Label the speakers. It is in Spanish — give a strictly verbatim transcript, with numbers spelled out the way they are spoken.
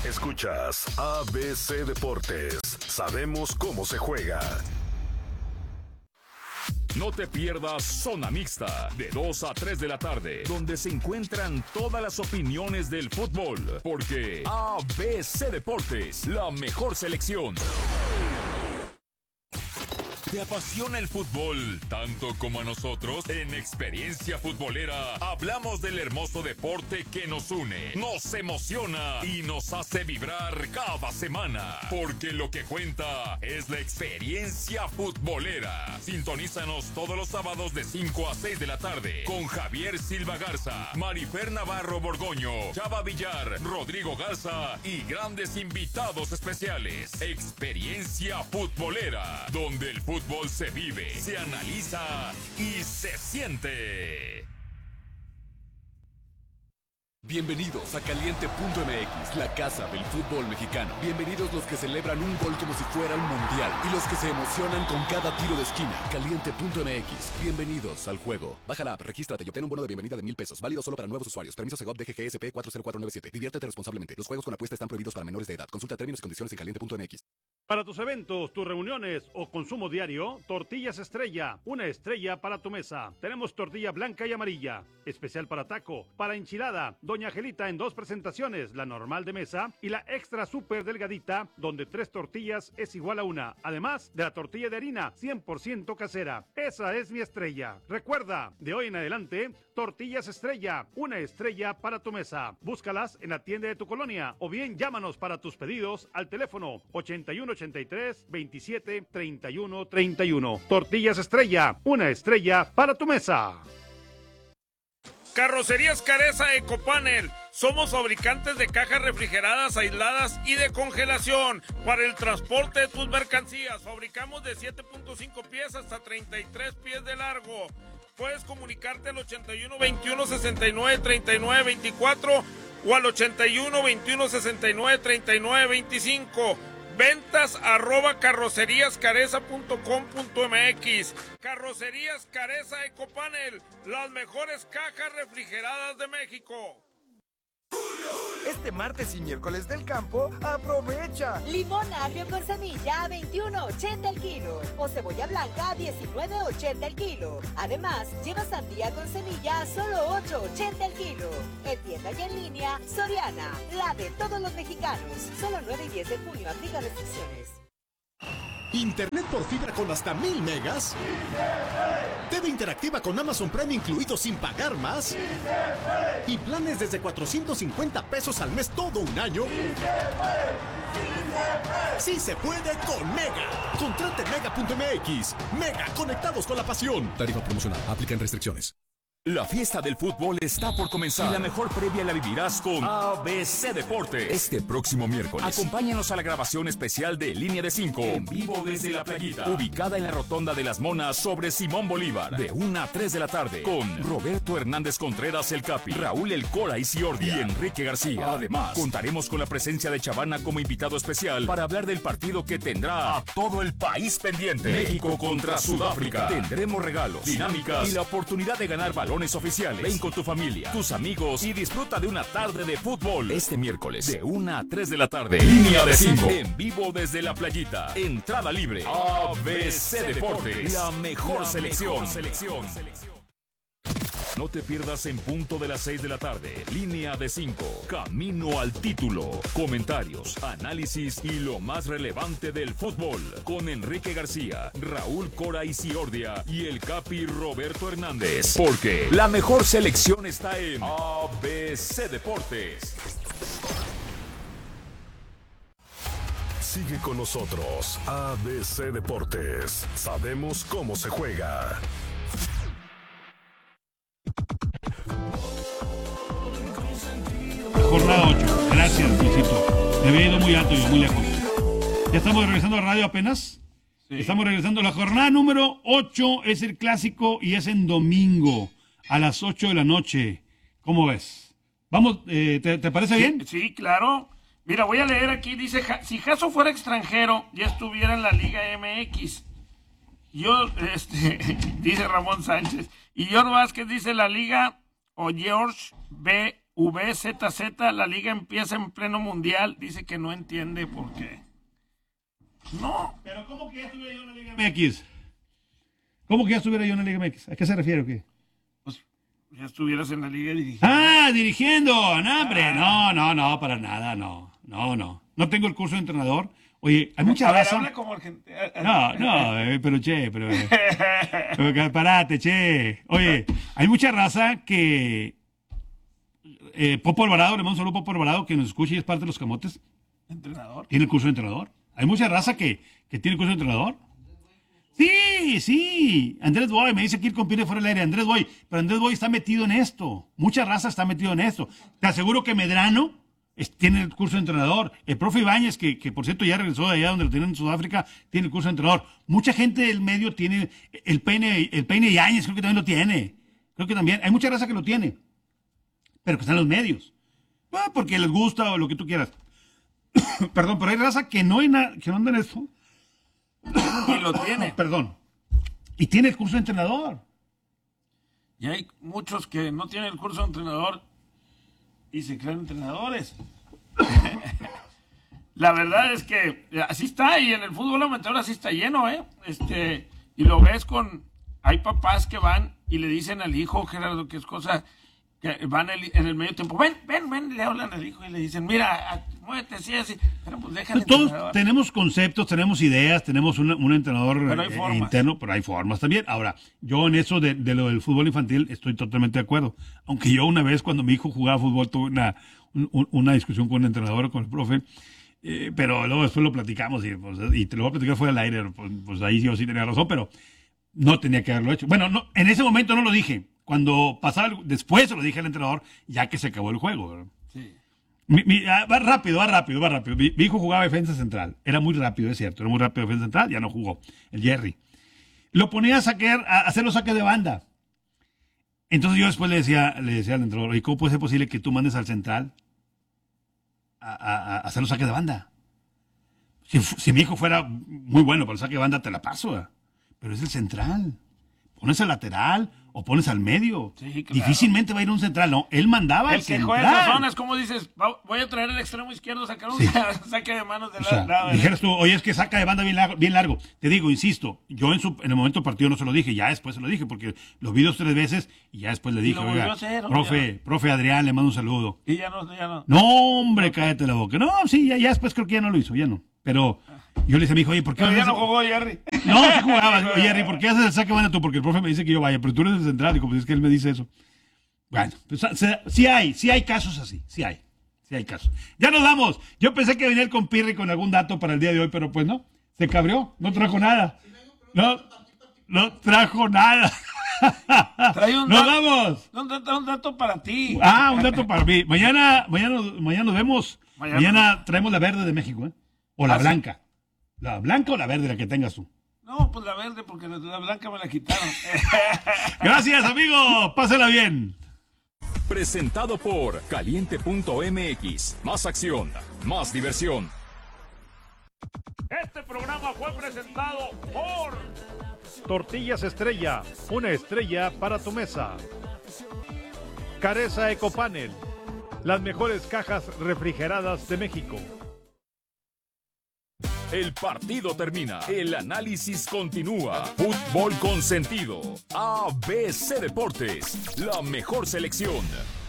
Speaker 1: Escuchas A B C Deportes. Sabemos cómo se juega.
Speaker 2: No te pierdas Zona Mixta, de dos a tres de la tarde, donde se encuentran todas las opiniones del fútbol, porque A B C Deportes, la mejor selección. ¿Te apasiona el fútbol tanto como a nosotros? En Experiencia Futbolera hablamos del hermoso deporte que nos une, nos emociona y nos hace vibrar cada semana. Porque lo que cuenta es la experiencia futbolera. Sintonízanos todos los sábados de cinco a seis de la tarde con Javier Silva Garza, Marifer Navarro Borgoño, Chava Villar, Rodrigo Garza y grandes invitados especiales. Experiencia Futbolera, donde el fútbol Fútbol se vive, se analiza y se siente.
Speaker 3: Bienvenidos a Caliente punto M X, la casa del fútbol mexicano. Bienvenidos los que celebran un gol como si fuera un mundial y los que se emocionan con cada tiro de esquina. Caliente punto M X, bienvenidos al juego. Baja la app, regístrate y obtén un bono de bienvenida de mil pesos, válido solo para nuevos usuarios. Permiso Segov D G G S P cuatro cero cuatro nueve siete. Diviértete responsablemente. Los juegos con apuesta están prohibidos para menores de edad. Consulta términos y condiciones en Caliente punto M X.
Speaker 4: Para tus eventos, tus reuniones o consumo diario, Tortillas Estrella, una estrella para tu mesa. Tenemos tortilla blanca y amarilla, especial para taco, para enchilada, Doña Angelita en dos presentaciones, la normal de mesa y la extra súper delgadita, donde tres tortillas es igual a una, además de la tortilla de harina, cien por ciento casera. Esa es mi estrella. Recuerda, de hoy en adelante, Tortillas Estrella, una estrella para tu mesa. Búscalas en la tienda de tu colonia o bien llámanos para tus pedidos al teléfono ochenta y uno ochenta y tres veintisiete treinta y uno treinta y uno. Tortillas Estrella, una estrella para tu mesa.
Speaker 5: Carrocerías Careza Ecopanel. Somos fabricantes de cajas refrigeradas, aisladas y de congelación para el transporte de tus mercancías. Fabricamos de siete punto cinco pies hasta treinta y tres pies de largo. Puedes comunicarte al ochenta y uno veintiuno sesenta y nueve treinta y nueve veinticuatro o al ochenta y uno veintiuno sesenta y nueve treinta y nueve veinticinco. Ventas arroba carrocerías careza punto com punto M X. Carrocerías Careza Ecopanel, las mejores cajas refrigeradas de México.
Speaker 6: Este martes y miércoles del campo, aprovecha.
Speaker 7: Limón agrio con semilla a veintiuno ochenta el kilo o cebolla blanca a diecinueve ochenta el kilo. Además, lleva sandía con semilla a solo ocho ochenta el kilo. En tienda y en línea, Soriana, la de todos los mexicanos. Solo nueve y diez de junio, aplica restricciones.
Speaker 8: Internet por fibra con hasta mil megas. T V interactiva con Amazon Prime incluido sin pagar más. Y planes desde cuatrocientos cincuenta pesos al mes todo un año. Sí se puede con Mega. Contrate Mega punto M X. Mega, conectados con la pasión. Tarifa promocional. Aplican restricciones.
Speaker 2: La fiesta del fútbol está por comenzar y la mejor previa la vivirás con A B C Deportes este próximo miércoles. Acompáñanos a la grabación especial de Línea de cinco en vivo desde La Playita, ubicada en la Rotonda de las Monas sobre Simón Bolívar, de una a tres de la tarde, con Roberto Hernández Contreras el Capi, Raúl El Cora Isiordia y Enrique García. Además, contaremos con la presencia de Chavana como invitado especial para hablar del partido que tendrá a todo el país pendiente. México contra Sudáfrica. Tendremos regalos, dinámicas y la oportunidad de ganar balones oficiales. Ven con tu familia, tus amigos y disfruta de una tarde de fútbol este miércoles de una a tres de la tarde. Línea de cinco en vivo desde La Playita. Entrada libre. A B C Deportes, la mejor la selección. Mejor selección. No te pierdas en punto de las seis de la tarde. Línea de cinco. Camino al título. Comentarios, análisis y lo más relevante del fútbol. Con Enrique García, Raúl Cora Isiordia y el Capi Roberto Hernández. Porque la mejor selección está en A B C Deportes.
Speaker 1: Sigue con nosotros. A B C Deportes. Sabemos cómo se juega.
Speaker 4: Jornada ocho. Gracias, Luisito. Me había ido muy alto y muy lejos. Ya estamos regresando a radio apenas. Sí. Estamos regresando. La jornada número ocho es el clásico y es en domingo a las ocho de la noche. ¿Cómo ves? Vamos, eh, ¿te, ¿te parece
Speaker 5: sí,
Speaker 4: bien?
Speaker 5: Sí, claro. Mira, voy a leer aquí. Dice, si Jaso fuera extranjero, ya estuviera en la Liga M X. Yo, este, dice Ramón Sánchez. Y George Vázquez dice la Liga o George B. V Z Z, la liga empieza en pleno mundial. Dice que no entiende por qué. No.
Speaker 4: Pero ¿cómo que ya estuviera yo en la Liga M X? ¿Cómo que ya estuviera yo en la Liga M X? ¿A qué se refiere o qué?
Speaker 5: Pues ya estuvieras en la liga dirigiendo.
Speaker 4: Ah, dirigiendo. No, hombre. Ah. No, no, no, para nada, no. No, no. No tengo el curso de entrenador. Oye, hay mucha raza.
Speaker 5: Habla como argentino.
Speaker 4: No, no, eh, pero che, pero. Eh, pero parate, che. Oye, hay mucha raza que. Eh, Popo Alvarado, le mando un saludo a Popo Alvarado, que nos escucha y es parte de los camotes.
Speaker 5: ¿Entrenador?
Speaker 4: Tiene el curso de entrenador. Hay mucha raza que, que tiene el curso de entrenador. Sí, sí. Andrés Boy, me dice que ir con Pire fuera del aire. Andrés Boy, pero Andrés Boy está metido en esto. Mucha raza está metido en esto. Te aseguro que Medrano es, tiene el curso de entrenador. El profe Ibáñez, que, que por cierto ya regresó de allá donde lo tienen en Sudáfrica, tiene el curso de entrenador. Mucha gente del medio tiene el peine, el peine Yáñez, creo que también lo tiene. Creo que también. Hay mucha raza que lo tiene. Pero que están en los medios. Ah, porque les gusta o lo que tú quieras. Perdón, pero hay raza que no, hay na- que no anda en esto.
Speaker 5: Y lo tiene.
Speaker 4: Perdón. Y tiene el curso de entrenador.
Speaker 5: Y hay muchos que no tienen el curso de entrenador y se creen entrenadores. La verdad es que así está, y en el fútbol amateur así está lleno, ¿eh? Este, y lo ves con... Hay papás que van y le dicen al hijo, Gerardo, que es cosa... que van el, en el medio tiempo, ven, ven, ven, le hablan al hijo y le dicen, mira, muévete así, así. Pero pues déjale.
Speaker 4: Todos tenemos conceptos, tenemos ideas, tenemos una, un entrenador
Speaker 5: pero hay
Speaker 4: eh, interno, pero hay formas también. Ahora, yo en eso de, de lo del fútbol infantil estoy totalmente de acuerdo. Aunque yo una vez cuando mi hijo jugaba fútbol tuve una, un, una discusión con un entrenador, con el profe, eh, pero luego después lo platicamos y, pues, y te lo voy a platicar fuera del aire, pues, pues ahí yo sí tenía razón, pero no tenía que haberlo hecho. Bueno, no, en ese momento no lo dije. Cuando pasaba, después se lo dije al entrenador, ya que se acabó el juego, ¿verdad?
Speaker 5: Sí.
Speaker 4: Mi, mi, ah, va rápido, va rápido, va rápido. Mi, mi hijo jugaba defensa central. Era muy rápido, es cierto. Era muy rápido defensa central, ya no jugó. El Jerry. Lo ponía a saquear, a hacer los saques de banda. Entonces yo después le decía, le decía al entrenador, ¿y cómo puede ser posible que tú mandes al central a, a, a hacer los saques de banda? Si, si mi hijo fuera muy bueno para el saque de banda, te la paso, ¿verdad? Pero es el central. Pones al lateral o pones al medio. Sí, claro. Difícilmente va a ir a un central, no. Él mandaba
Speaker 5: el
Speaker 4: al
Speaker 5: que
Speaker 4: central.
Speaker 5: juega esas zonas, como dices, voy a traer el extremo izquierdo, sacar un sí. saque de manos de
Speaker 4: o sea,
Speaker 5: lado.
Speaker 4: Dijeras tú, oye, es que saca de banda bien largo, bien largo. Te digo, insisto, yo en, su, en el momento del partido no se lo dije, ya después se lo dije, porque lo vi dos, tres veces y ya después le dije, oiga, hacer, profe, ya. profe Adrián, le mando un saludo.
Speaker 5: Y ya no, ya no.
Speaker 4: No, hombre, cállate la boca. No, sí, ya, ya después creo que ya no lo hizo, ya no. Pero yo le dije a mi hijo, oye, ¿por qué?
Speaker 5: Pero ya
Speaker 4: haces...
Speaker 5: no jugó Jerry.
Speaker 4: No, sí jugaba. Oye, Jerry, ¿por qué haces el saque de banda tú? Porque el profe me dice que yo vaya, pero tú eres el central. Y como es que él me dice eso. Bueno, pues sí hay, sí hay casos así, sí hay. Sí hay casos. Ya nos vamos. Yo pensé que venía el compirri con algún dato para el día de hoy, pero pues no. Se cabrió, no trajo nada. No, no trajo nada.
Speaker 5: Trae un
Speaker 4: ¡Nos
Speaker 5: dato,
Speaker 4: vamos!
Speaker 5: Un dato, un dato para ti.
Speaker 4: Ah, un dato para mí. Mañana, mañana, mañana nos vemos. Mañana, mañana traemos la verde de México, ¿eh? O la ah, blanca. ¿Sí? ¿La blanca o la verde, la que tengas tú?
Speaker 5: No, pues la verde, porque la, la blanca me la quitaron.
Speaker 4: Gracias, amigo. Pásela bien.
Speaker 2: Presentado por Caliente punto M X. Más acción, más diversión.
Speaker 5: Este programa fue presentado por
Speaker 4: Tortillas Estrella, una estrella para tu mesa. Careza Ecopanel, las mejores cajas refrigeradas de México.
Speaker 2: El partido termina, el análisis continúa. Fútbol con sentido. A B C Deportes, la mejor selección.